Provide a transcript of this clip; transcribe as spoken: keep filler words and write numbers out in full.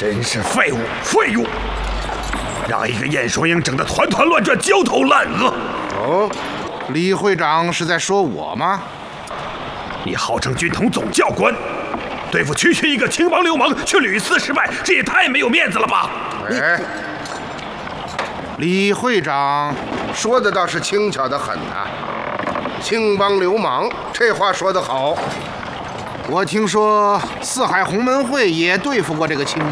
真是废物，废物！让一个燕双鹰整得团团乱转，焦头烂额。 哦，李会长是在说我吗？ 你号称军统总教官，对付区区一个青帮流氓却屡次失败，这也太没有面子了吧！ 哎，李会长说的倒是轻巧的很呐、啊。青帮流氓，这话说得好。我听说四海鸿门会也对付过这个青帮。